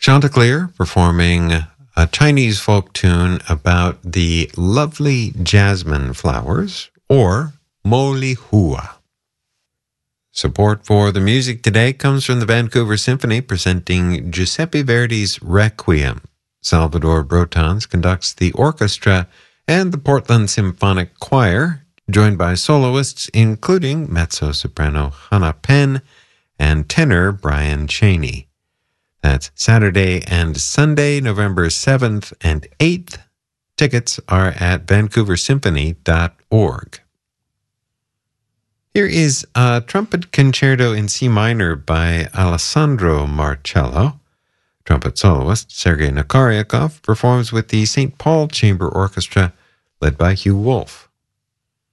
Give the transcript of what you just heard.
Chanticleer performing a Chinese folk tune about the lovely jasmine flowers, or Mo Li Hua. Support for the music today comes from the Vancouver Symphony presenting Giuseppe Verdi's Requiem. Salvador Brotans conducts the orchestra and the Portland Symphonic Choir, joined by soloists including mezzo-soprano Hannah Penn and tenor Brian Cheney. That's Saturday and Sunday, November 7th and 8th. Tickets are at vancouversymphony.org. Here is a trumpet concerto in C minor by Alessandro Marcello. Trumpet soloist Sergei Nakaryakov performs with the St. Paul Chamber Orchestra, led by Hugh Wolf.